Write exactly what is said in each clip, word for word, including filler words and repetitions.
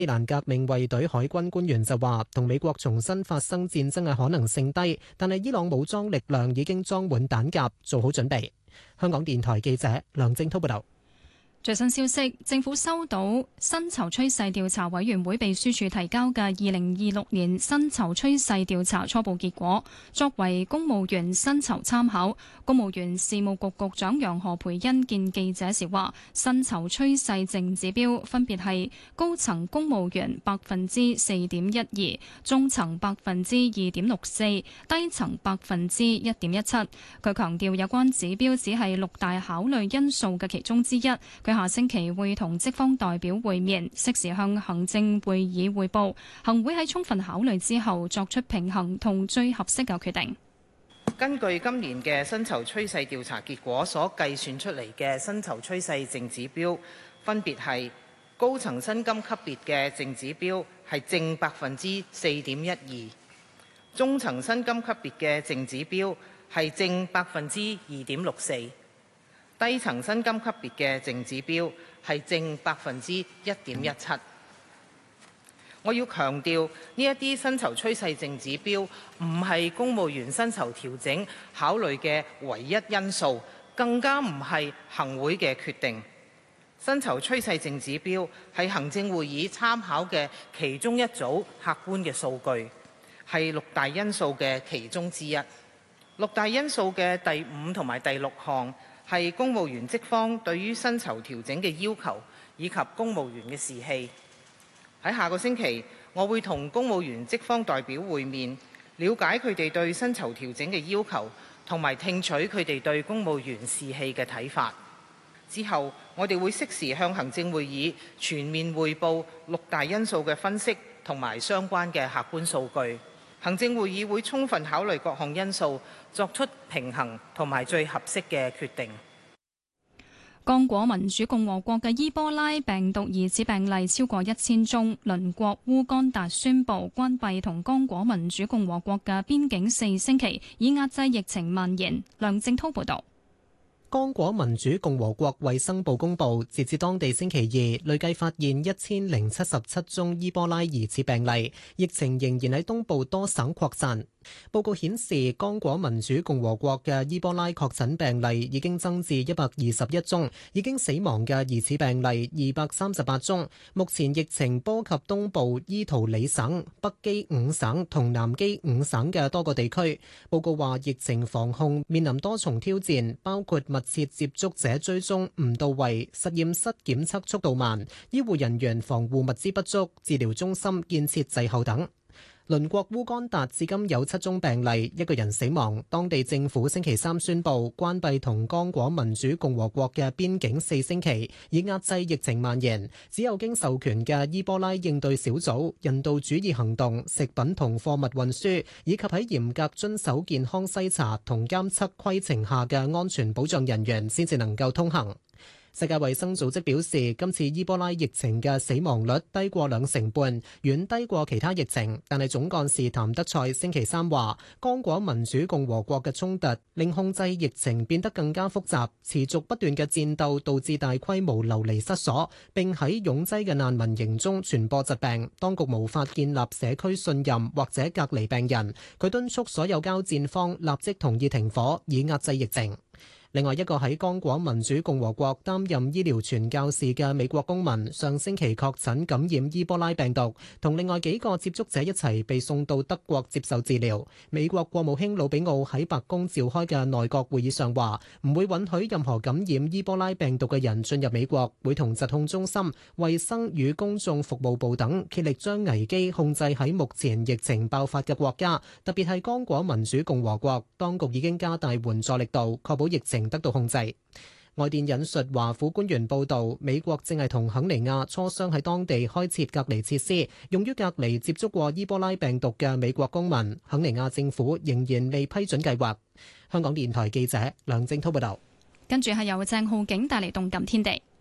伊蘭革命衛隊海軍官員就話，同美國重新發生戰爭嘅可能性低，但係伊朗武裝力量已經裝滿彈夾，做好準備。香港電台記者梁正滔報導。 最新消息，政府收到薪酬趨勢調查委員會秘書處提交嘅二零二六年薪酬趨勢調查初步結果，作為公務員薪酬參考。公務員事務局局長楊何培恩見記者時話，薪酬趨勢淨指標分別係高層公務員百分之四點一二，中層百分之二點六四，低層百分之一點一七。佢強調有關指標只係六大考慮因素嘅其中之一。下星期會同職方代表會面，適時向行政會議匯報，行會喺充分考慮之後作出平衡同最合適嘅決定。 根據今年嘅薪酬趨勢調查結果所計算出嚟嘅薪酬趨勢淨指標，分別係高層薪金級別嘅淨指標係正百分之四點一二，中層薪金級別嘅淨指標係正百分之二點六四。低層薪金級別嘅淨指標係正百分之一點一七。我要強調呢一啲薪酬趨勢淨指標唔係公務員薪酬調整考慮嘅唯一因素，更加唔係行會嘅決定。薪酬趨勢淨指標係行政會議參考嘅其中一組客觀嘅數據，係六大因素嘅其中之一。六大因素嘅第五同埋第六項係公務員職方對於薪酬調整嘅要求，以及公務員嘅士氣。喺下個星期，我會同公務員職方代表會面，了解佢哋對薪酬調整嘅要求，同埋聽取佢哋對公務員士氣嘅睇法。之後，我哋會適時向行政會議全面匯報六大因素嘅分析同埋相關嘅客觀數據。行政會議會充分考慮各項因素，作出平衡同埋最合適嘅決定。 剛果民主共和國嘅伊波拉病毒疑似病例超過一千宗，鄰國烏干達宣布關閉同剛果民主共和國嘅邊境四星期，以壓制疫情蔓延。梁正滔報導。 剛果民主共和國衛生部公佈，截至當地星期二，累計發現一千零七十七宗伊波拉疑似病例，疫情仍然喺東部多省擴散。報告顯示，剛果民主共和國嘅伊波拉確診病例已經增至一百二十一宗，已經死亡嘅疑似病例二百三十八宗。目前疫情波及東部伊圖里省、北基五省同南基五省嘅多個地區。報告話，疫情防控面臨多重挑戰，包括密切接觸者追蹤唔到位、實驗室檢測速度慢、醫護人員防護物資不足、治療中心建設滯後等。鄰國烏干達至今有七宗病例，一個人死亡。當地政府星期三宣布關閉同剛果民主共和國嘅邊境四星期，以壓制疫情蔓延。只有經授權嘅伊波拉應對小組、人道主義行動、食品同貨物運輸，以及喺嚴格遵守健康篩查同監測規程下嘅安全保障人員先至能夠通行。世界衛生組織表示，今次伊波拉疫情嘅死亡率低過兩成半，遠低過其他疫情。但係總幹事譚德塞星期三話，剛果民主共和國嘅衝突令控制疫情變得更加複雜，持續不斷嘅戰鬥導致大規模流離失所，並喺擁擠嘅難民營中傳播疾病。當局無法建立社區信任或者隔離病人。佢敦促所有交戰方立即同意停火，以壓制疫情。另外一個喺剛果民主共和國擔任醫療傳教士嘅美國公民，上星期確診感染伊波拉病毒，同另外幾個接觸者一齊被送到德國接受治療。美國國務卿魯比奧喺白宮召開嘅內閣會議上話，唔會允許任何感染伊波拉病毒嘅人進入美國，會同疾控中心、衛生與公眾服務部等竭力將危機控制喺目前疫情爆發嘅國家，特別係剛果民主共和國。當局已經加大援助力度，確保疫情得到控制。外電引述華府官員報道，美國正係同肯尼亞磋商喺當地開設隔離設施，用於隔離接觸過伊波拉病毒嘅美國公民。肯尼亞政府仍然未批准計劃。香港電台記者梁正濤報道。 跟住係由鄭浩景帶嚟動感天地。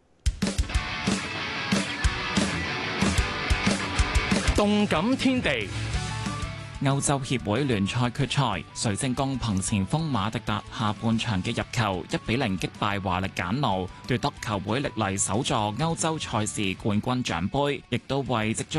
動感天地。 歐洲協會聯賽決賽，水晶宮憑前鋒馬迪達下半場嘅入球一比零擊敗華力簡奴，奪得球會歷嚟首座歐洲賽事冠軍獎杯，亦都為即將